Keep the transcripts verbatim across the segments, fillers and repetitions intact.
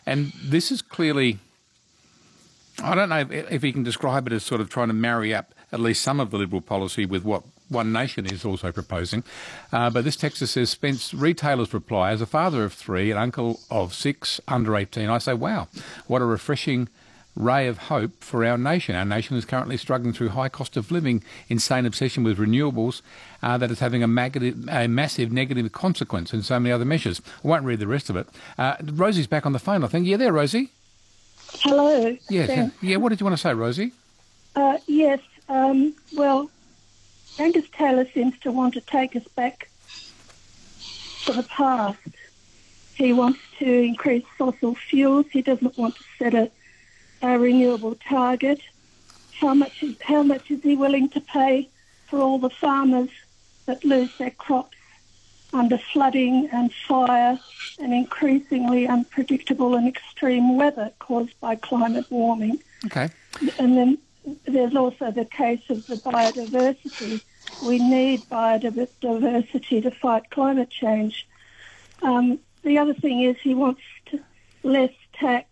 And this is clearly, I don't know if, if you can describe it as sort of trying to marry up at least some of the Liberal policy with what One Nation is also proposing. Uh, but this texter says, Spence, retailers reply, as a father of three, an uncle of six, under eighteen, I say, wow, what a refreshing ray of hope for our nation. Our nation is currently struggling through high cost of living, insane obsession with renewables uh, that is having a, mag- a massive negative consequence, and so many other measures. I won't read the rest of it. Uh, Rosie's back on the phone, I think. Yeah, there, Rosie. Hello. Yes. Yeah, yeah, what did you want to say, Rosie? Uh, yes, um, well, Angus Taylor seems to want to take us back to the past. He wants to increase fossil fuels. He doesn't want to set a a renewable target. How much is how much is he willing to pay for all the farmers that lose their crops under flooding and fire and increasingly unpredictable and extreme weather caused by climate warming? Okay. And then there's also the case of the biodiversity. We need biodiversity to fight climate change. Um, the other thing is he wants to less tax.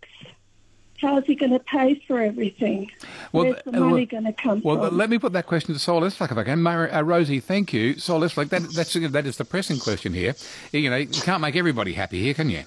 How's he going to pay for everything? Well, Where's the money uh, going to come well, from? Well, let me put that question to Sol Esflak if I can. Mar- uh, Rosie, thank you. Sol Esflak, that, that's, that is the pressing question here. You know, you can't make everybody happy here, can you?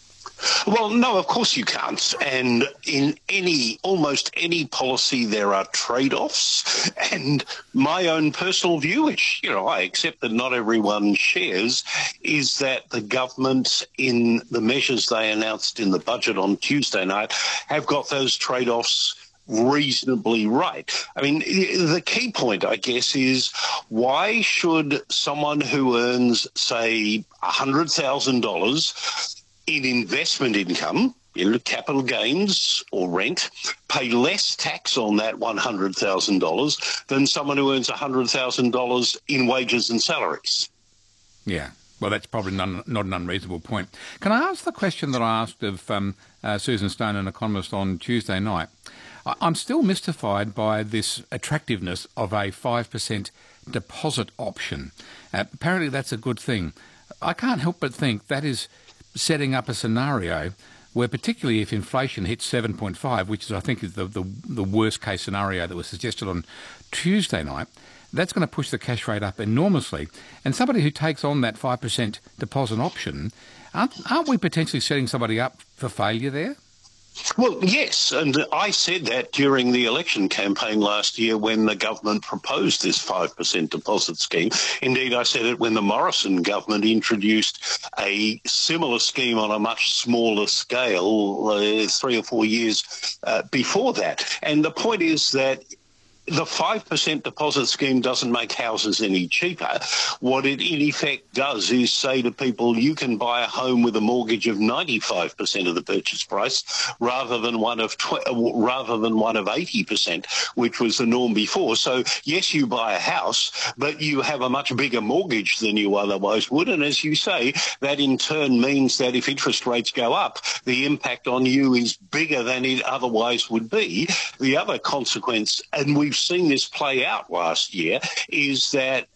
Well, no, of course you can't. And in any, almost any policy, there are trade-offs. And my own personal view, which, you know, I accept that not everyone shares, is that the government, in the measures they announced in the budget on Tuesday night, have got those trade-offs reasonably right. I mean, the key point, I guess, is why should someone who earns, say, one hundred thousand dollars in investment income, you know, capital gains or rent, pay less tax on that one hundred thousand dollars than someone who earns one hundred thousand dollars in wages and salaries? Yeah. Well, that's probably none, not an unreasonable point. Can I ask the question that I asked of um, uh, Susan Stone, an economist, on Tuesday night? I- I'm still mystified by this attractiveness of a five percent deposit option. Uh, apparently that's a good thing. I can't help but think that is setting up a scenario where, particularly if inflation hits seven point five, which is, I think, is the, the, the worst case scenario that was suggested on Tuesday night, that's going to push the cash rate up enormously. And somebody who takes on that five percent deposit option, aren't, aren't we potentially setting somebody up for failure there? Well, yes, and I said that during the election campaign last year when the government proposed this five percent deposit scheme. Indeed, I said it when the Morrison government introduced a similar scheme on a much smaller scale uh, three or four years uh, before that. And the point is that the five percent deposit scheme doesn't make houses any cheaper. What it in effect does is say to people, you can buy a home with a mortgage of ninety-five percent of the purchase price rather than one of tw- rather than one of eighty percent, which was the norm before. So, yes, you buy a house, but you have a much bigger mortgage than you otherwise would. And as you say, that in turn means that if interest rates go up, the impact on you is bigger than it otherwise would be. The other consequence, and we've seen this play out last year, is that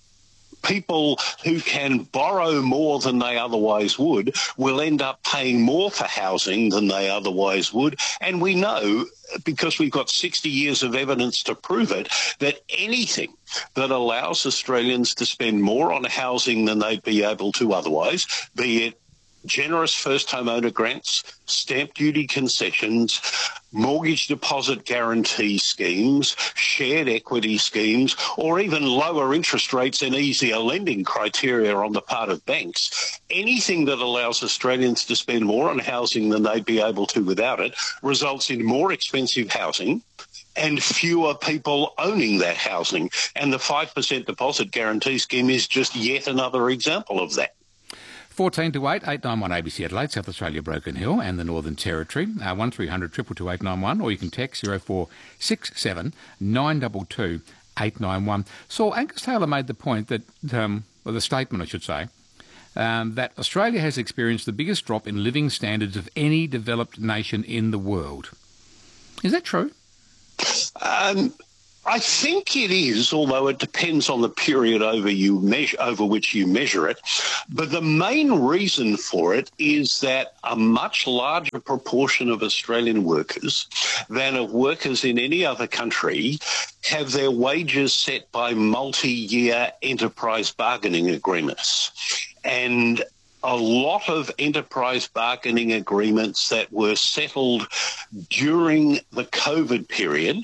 people who can borrow more than they otherwise would will end up paying more for housing than they otherwise would. And we know, because we've got sixty years of evidence to prove it, that anything that allows Australians to spend more on housing than they'd be able to otherwise, be it generous first homeowner grants, stamp duty concessions, mortgage deposit guarantee schemes, shared equity schemes, or even lower interest rates and easier lending criteria on the part of banks. Anything that allows Australians to spend more on housing than they'd be able to without it results in more expensive housing and fewer people owning that housing. And the five percent deposit guarantee scheme is just yet another example of that. fourteen to eight, eight nine one A B C Adelaide, South Australia, Broken Hill and the Northern Territory, uh, one three hundred two two two eight nine one, or you can text zero four six seven nine two two eight nine one. So Angus Taylor made the point that, um, or the statement I should say, um, that Australia has experienced the biggest drop in living standards of any developed nation in the world. Is that true? Um, I think it is, although it depends on the period over you measure, over which you measure it. But the main reason for it is that a much larger proportion of Australian workers than of workers in any other country have their wages set by multi-year enterprise bargaining agreements. And a lot of enterprise bargaining agreements that were settled during the COVID period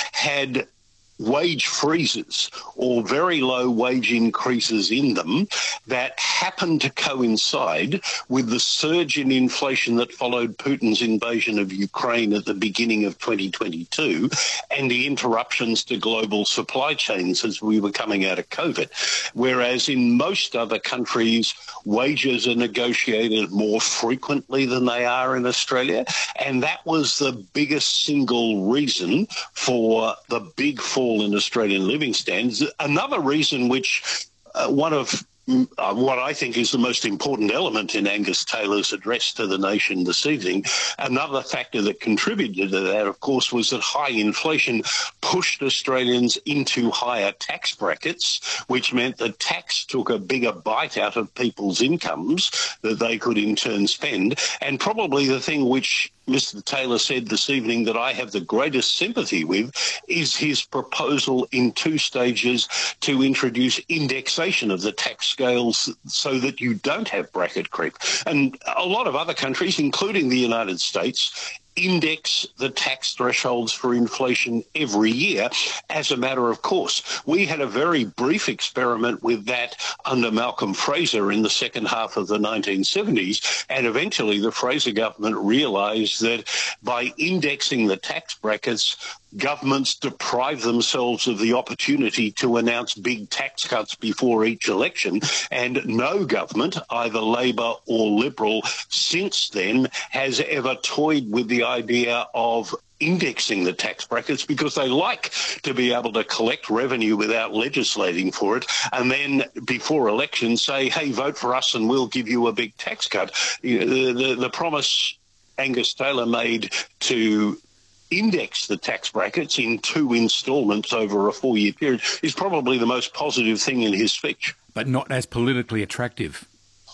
had wage freezes or very low wage increases in them that happened to coincide with the surge in inflation that followed Putin's invasion of Ukraine at the beginning of twenty twenty-two and the interruptions to global supply chains as we were coming out of COVID. Whereas in most other countries, wages are negotiated more frequently than they are in Australia. And that was the biggest single reason for the big fall in Australian living standards. Another reason which uh, one of uh, what I think is the most important element in Angus Taylor's address to the nation this evening, another factor that contributed to that, of course, was that high inflation pushed Australians into higher tax brackets, which meant that tax took a bigger bite out of people's incomes that they could in turn spend. And probably the thing which Mister Taylor said this evening that I have the greatest sympathy with is his proposal in two stages to introduce indexation of the tax scales so that you don't have bracket creep. And a lot of other countries, including the United States, index the tax thresholds for inflation every year as a matter of course. We had a very brief experiment with that under Malcolm Fraser in the second half of the nineteen seventies, and eventually the Fraser government realised that by indexing the tax brackets, governments deprive themselves of the opportunity to announce big tax cuts before each election, and no government, either Labor or Liberal, since then has ever toyed with the idea of indexing the tax brackets because they like to be able to collect revenue without legislating for it and then before elections say, hey, vote for us and we'll give you a big tax cut. You know, the, the, the promise Angus Taylor made to index the tax brackets in two instalments over a four-year period is probably the most positive thing in his speech. But not as politically attractive.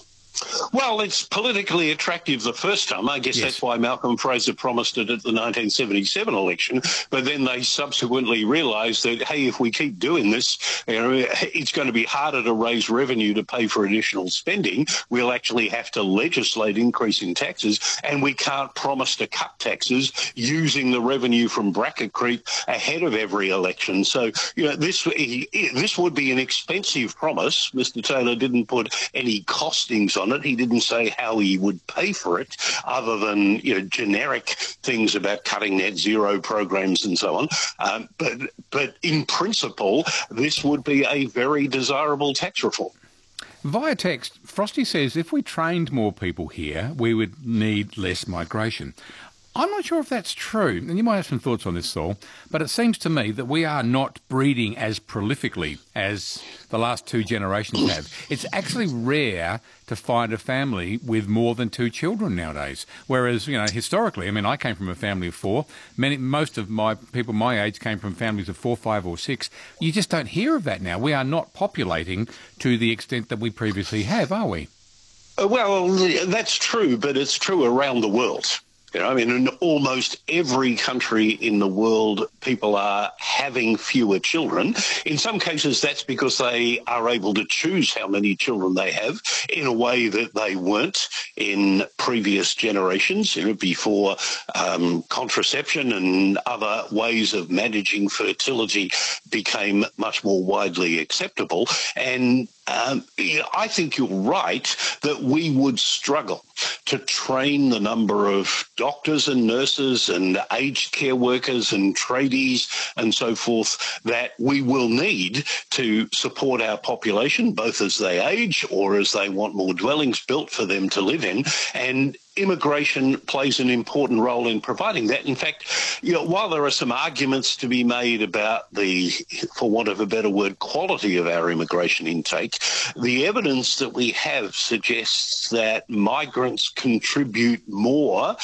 Well, it's politically attractive the first time. I guess yes. That's why Malcolm Fraser promised it at the nineteen seventy-seven election. But then they subsequently realised that, hey, if we keep doing this, you know, it's going to be harder to raise revenue to pay for additional spending. We'll actually have to legislate increasing taxes, and we can't promise to cut taxes using the revenue from bracket creep ahead of every election. So, you know, this this would be an expensive promise. Mister Taylor didn't put any costings on it. He didn't say how he would pay for it other than, you know, generic things about cutting net zero programs and so on. Um, but, but in principle, this would be a very desirable tax reform. Via text, Frosty says if we trained more people here, we would need less migration. I'm not sure if that's true, and you might have some thoughts on this, Saul, but it seems to me that we are not breeding as prolifically as the last two generations have. It's actually rare to find a family with more than two children nowadays, whereas, you know, historically, I mean, I came from a family of four. Many, most of my people my age came from families of four, five or six. You just don't hear of that now. We are not populating to the extent that we previously have, are we? Well, that's true, but it's true around the world. You know, I mean, in almost every country in the world, people are having fewer children. In some cases, that's because they are able to choose how many children they have in a way that they weren't in previous generations, you know, before um, contraception and other ways of managing fertility became much more widely acceptable. And Um, I think you're right that we would struggle to train the number of doctors and nurses and aged care workers and tradies and so forth that we will need to support our population, both as they age or as they want more dwellings built for them to live in. And immigration plays an important role in providing that. In fact, you know, while there are some arguments to be made about the, for want of a better word, quality of our immigration intake, the evidence that we have suggests that migrants contribute more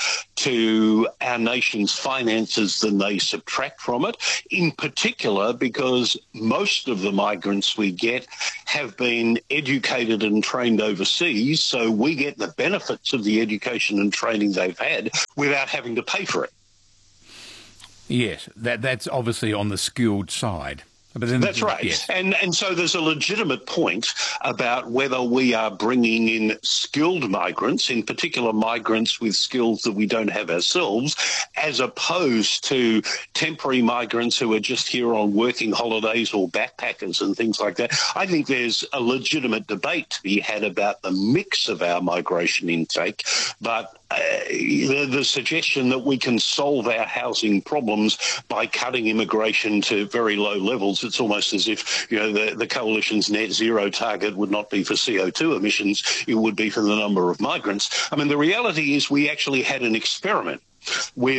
to our nation's finances than they subtract from it, in particular because most of the migrants we get have been educated and trained overseas, so we get the benefits of the education and training they've had without having to pay for it. Yes, that that's obviously on the skilled side. But then, That's right. Yes. And and so there's a legitimate point about whether we are bringing in skilled migrants, in particular migrants with skills that we don't have ourselves, as opposed to temporary migrants who are just here on working holidays or backpackers and things like that. I think there's a legitimate debate to be had about the mix of our migration intake, but Uh, the, the suggestion that we can solve our housing problems by cutting immigration to very low levels, it's almost as if, you know, the, the coalition's net zero target would not be for C O two emissions, it would be for the number of migrants. I mean, the reality is we actually had an experiment with